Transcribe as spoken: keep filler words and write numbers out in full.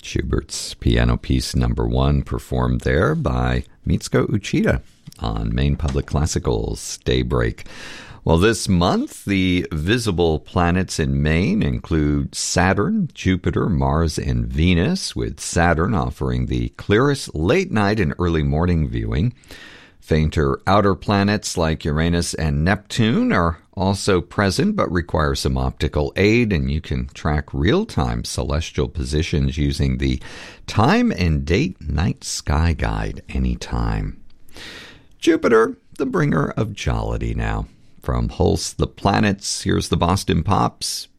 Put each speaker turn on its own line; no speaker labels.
Schubert's Piano Piece Number One, performed there by Mitsuko Uchida on Maine Public Classical's Daybreak. Well, this month, the visible planets in Maine include Saturn, Jupiter, Mars, and Venus, with Saturn offering the clearest late night and early morning viewing. Fainter outer planets like Uranus and Neptune are also present but require some optical aid, and you can track real-time celestial positions using the Time and Date Night Sky Guide anytime. Jupiter, the bringer of jollity now. From Holst the Planets, here's the Boston Pops,